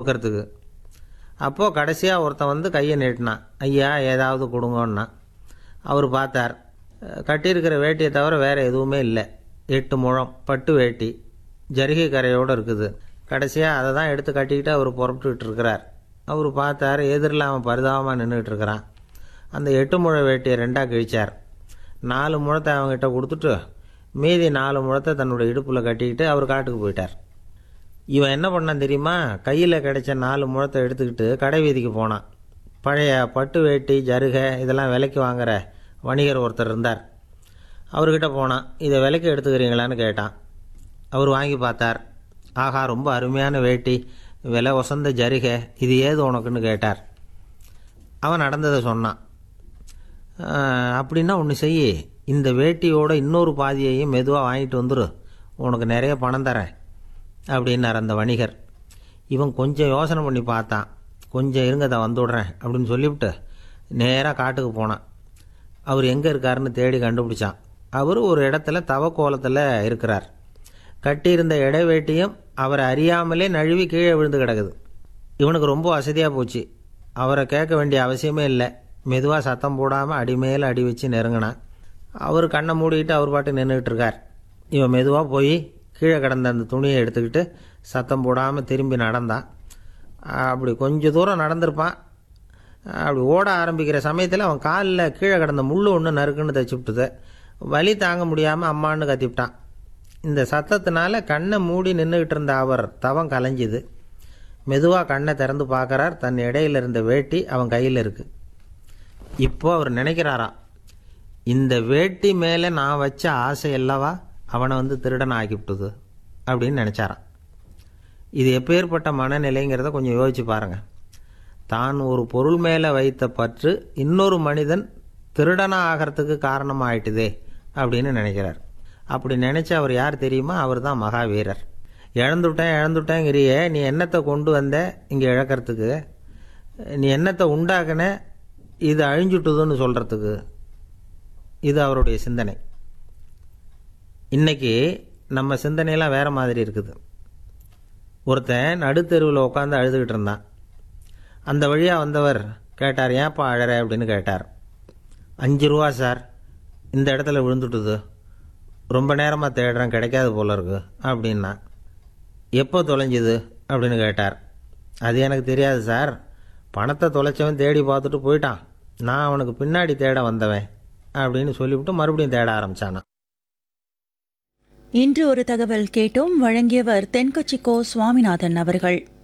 கொடுக்கறதுக்கு. அப்போது கடைசியாக ஒருத்தன் வந்து கையை நீட்டினான். ஐயா ஏதாவது கொடுங்கன்னா. அவர் பார்த்தார். கட்டியிருக்கிற வேட்டியை தவிர வேறு எதுவுமே இல்லை. 8 முழம் பட்டு வேட்டி, ஜரிகை கரையோடு இருக்குது. கடைசியாக அதை தான் எடுத்து கட்டிக்கிட்டு அவர் புறப்பட்டுக்கிட்டு இருக்கிறார். அவர் பார்த்தார், எதிரில் அவன் பரிதாபமாக நின்றுட்டு இருக்கிறான். அந்த 8 முழ வேட்டியை 2ஆக கிழிச்சார். 4 முழத்தை அவங்ககிட்ட கொடுத்துட்டு மீதி 4 முழத்தை தன்னுடைய இடுப்பில் கட்டிக்கிட்டு அவர் காட்டுக்கு போயிட்டார். இவன் என்ன பண்ணான் தெரியுமா? கையில் கிடைச்ச 4 முழத்தை எடுத்துக்கிட்டு கடை வீதிக்கு போனான். பழைய பட்டு வேட்டி ஜருகை இதெல்லாம் விலைக்கு வாங்குகிற வணிகர் ஒருத்தர் இருந்தார். அவர்கிட்ட போனான். இதை விலைக்கு எடுத்துக்கிறீங்களான்னு கேட்டான். அவர் வாங்கி பார்த்தார். ஆஹா, ரொம்ப அருமையான வேட்டி, விலை ஒசந்த ஜருகை, இது ஏது உனக்குன்னு கேட்டார். அவன் நடந்ததை சொன்னான். அப்படின்னா ஒன்று செய், இந்த வேட்டியோட இன்னொரு பாதியையும் மெதுவாக வாங்கிட்டு வந்துரு, உனக்கு நிறைய பணம் தரேன் அப்படின்னார் அந்த வணிகர். இவன் கொஞ்சம் யோசனை பண்ணி பார்த்தான். கொஞ்சம் இருங்க, தான் வந்துவிடுறேன் அப்படின்னு சொல்லிவிட்டு நேராக காட்டுக்கு போனான். அவர் எங்கே இருக்காருன்னு தேடி கண்டுபிடிச்சான். அவர் ஒரு இடத்துல தவக்கோலத்தில் இருக்கிறார். கட்டியிருந்த இடை வேட்டியும் அவரை அறியாமலே நழுவி கீழே விழுந்து கிடக்குது. இவனுக்கு ரொம்ப வசதியாக போச்சு. அவரை கேட்க வேண்டிய அவசியமே இல்லை. மெதுவாக சத்தம் போடாமல் அடிமேல் அடி வச்சு நெருங்கினான். அவர் கண்ணை மூடிக்கிட்டு அவர் பாட்டு நின்றுக்கிட்டு இருக்கார். இவன் மெதுவாக போய் கீழே கிடந்த அந்த துணியை எடுத்துக்கிட்டு சத்தம் போடாமல் திரும்பி நடந்தான். அப்படி கொஞ்சம் தூரம் நடந்திருப்பான். அப்படி ஓட ஆரம்பிக்கிற சமயத்தில் அவன் காலில் கீழே கிடந்த முள் ஒன்று நறுக்குன்னு தைச்சிவிட்டுது. வலி தாங்க முடியாமல் அம்மான்னு கத்திவிட்டான். இந்த சத்தத்தினால கண்ணை மூடி நின்றுக்கிட்டு இருந்த அவர் தவம் கலைஞ்சிது. மெதுவாக கண்ணை திறந்து பார்க்குறார். தன் இடையில இருந்த வேட்டி அவன் கையில் இருக்குது. இப்போ அவர் நினைக்கிறாராம், இந்த வேட்டி மேலே நான் வச்ச ஆசை அல்லவா அவனை வந்து திருடன் ஆக்கிவிட்டுது அப்படின்னு நினச்சாரான். இது எப்பேற்பட்ட மனநிலைங்கிறத கொஞ்சம் யோசிச்சு பாருங்கள். தான் ஒரு பொருள் மேலே வைத்த பற்று இன்னொரு மனிதன் திருடனாக ஆகிறதுக்கு காரணமாயிட்டுதே அப்படின்னு நினைக்கிறார். அப்படி நினச்ச அவர் யார் தெரியுமா? அவர் தான் மகாவீரர். இழந்துட்டேங்கிறியே, நீ என்னத்தை கொண்டு வந்த இங்கே இழக்கிறதுக்கு? நீ என்னத்தை உண்டாக்குன இது அழிஞ்சுட்டுதுன்னு சொல்கிறதுக்கு? இது அவருடைய சிந்தனை. இன்றைக்கி நம்ம சிந்தனையெல்லாம் வேறு மாதிரி இருக்குது. ஒருத்தன் நடுத்தெருவில் உட்காந்து அழுதுகிட்டு இருந்தான். அந்த வழியாக வந்தவர் கேட்டார், ஏன்ப்பா அழற அப்படின்னு கேட்டார். 5 ரூபா சார், இந்த இடத்துல விழுந்துட்டுது, ரொம்ப நேரமாக தேடுறேன், கிடைக்காது போல இருக்கு அப்படின்னா. எப்போ தொலைஞ்சுது அப்படின்னு கேட்டார். அது எனக்கு தெரியாது சார், பணத்தை தொலைச்சவன் தேடி பார்த்துட்டு போயிட்டான், நான் அவனுக்கு பின்னாடி தேட வந்தவன் அப்படின்னு சொல்லிவிட்டு மறுபடியும் தேட ஆரம்பித்தானா. இன்று ஒரு தகவல் கேட்டோம். வழங்கியவர் தென்கட்சி கோ சுவாமிநாதன் அவர்கள்.